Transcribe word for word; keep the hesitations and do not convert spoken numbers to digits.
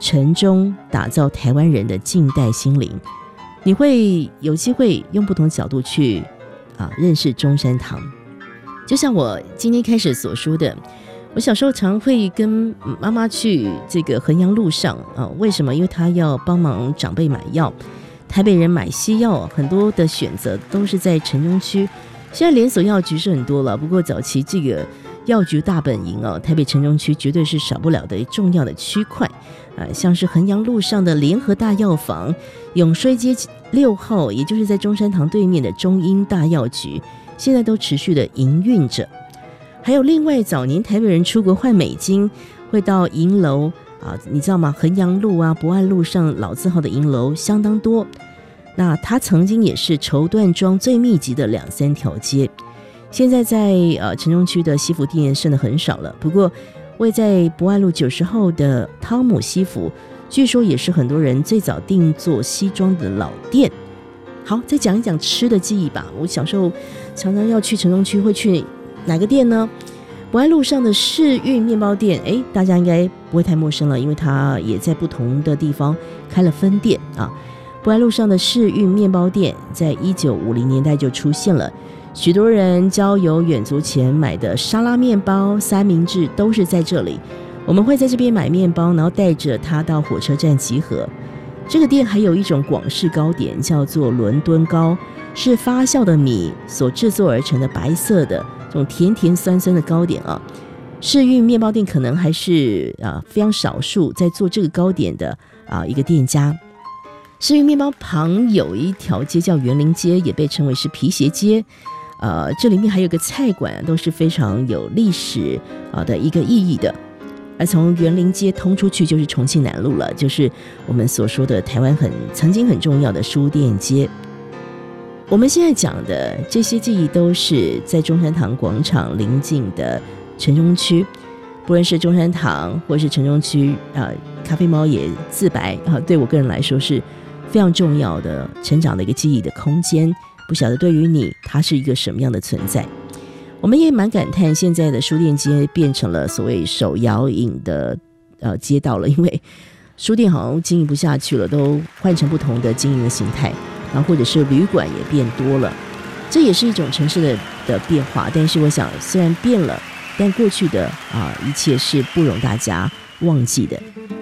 陈忠打造台湾人的近代心灵。你会有机会用不同角度去啊认识中山堂。就像我今天开始所说的，我小时候常会跟妈妈去这个衡阳路上啊，为什么？因为她要帮忙长辈买药，台北人买西药很多的选择都是在城中区。现在连锁药局是很多了，不过早期这个药局大本营哦，台北城中区绝对是少不了的重要的区块啊，像是衡阳路上的联合大药房，永衰街六号，也就是在中山堂对面的中英大药局，现在都持续的营运着。还有另外早年台北人出国换美金会到银楼啊，你知道吗？衡阳路啊、博爱路上老字号的银楼相当多。那它曾经也是绸缎庄最密集的两三条街，现在在呃城中区的西服店剩的很少了。不过位在博爱路九十号的汤姆西服，据说也是很多人最早定做西装的老店。好，再讲一讲吃的记忆吧。我小时候常常要去城中区，会去哪个店呢？博爱路上的世运面包店，哎，大家应该不会太陌生了，因为它也在不同的地方开了分店啊。博爱路上的世运面包店，在一九五零年代就出现了，许多人郊游远足前买的沙拉面包、三明治都是在这里。我们会在这边买面包，然后带着它到火车站集合。这个店还有一种广式糕点，叫做伦敦糕，是发酵的米所制作而成的白色的这种甜甜酸酸的糕点啊。世运面包店可能还是啊非常少数在做这个糕点的啊一个店家。世运面包旁有一条街叫园林街，也被称为是皮鞋街。呃，这里面还有个菜馆，都是非常有历史啊的一个意义的。而从园林街通出去就是重庆南路了，就是我们所说的台湾很曾经很重要的书店街。我们现在讲的这些记忆都是在中山堂广场邻近的城中区，不论是中山堂或是城中区，呃，咖啡猫也自白啊，对我个人来说是非常重要的成长的一个记忆的空间。不晓得对于你，它是一个什么样的存在？我们也蛮感叹，现在的书店街变成了所谓手摇饮的呃街道了，因为书店好像经营不下去了，都换成不同的经营的形态，然后或者是旅馆也变多了，这也是一种城市的的变化。但是我想，虽然变了，但过去的啊、呃、一切是不容大家忘记的。